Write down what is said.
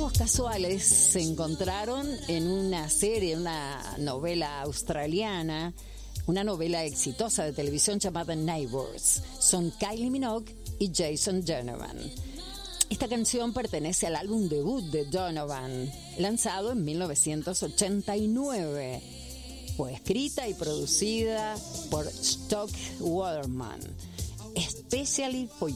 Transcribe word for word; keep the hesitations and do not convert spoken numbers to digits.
amigos casuales se encontraron en una serie, una novela australiana, una novela exitosa de televisión llamada Neighbours. Son Kylie Minogue y Jason Donovan. Esta canción pertenece al álbum debut de Donovan, lanzado en mil novecientos ochenta y nueve. Fue escrita y producida por Stock Waterman, especially for